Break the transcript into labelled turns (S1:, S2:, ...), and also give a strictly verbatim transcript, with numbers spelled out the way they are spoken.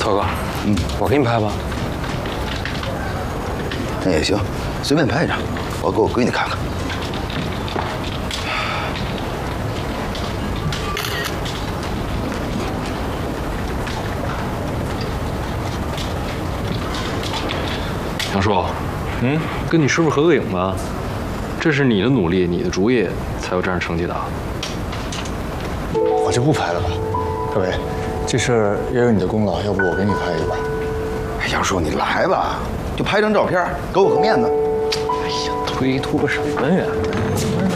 S1: 特哥，嗯，我给你拍吧。
S2: 那也行，随便拍一张，我给我闺女看看。
S1: 杨叔，嗯，跟你师傅合个影吧。这是你的努力，你的主意，才有这样成绩的。
S3: 我就不拍了吧，大伟，这事儿也有你的功劳，要不我给你拍一个吧？
S2: 哎，杨叔，你来吧，就拍张照片，给我个面子。
S1: 哎呀，推脱什么呀？